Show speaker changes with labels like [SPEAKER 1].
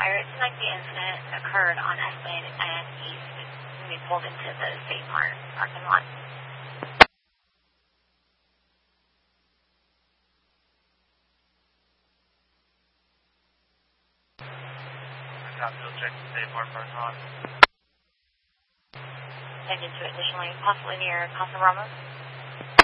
[SPEAKER 1] fire. It seemed like the incident occurred on Esplanade and East. We pulled into the State Mart parking lot.
[SPEAKER 2] Field check the State Mart parking lot.
[SPEAKER 1] And into additionally, possibly near Casa Ramos.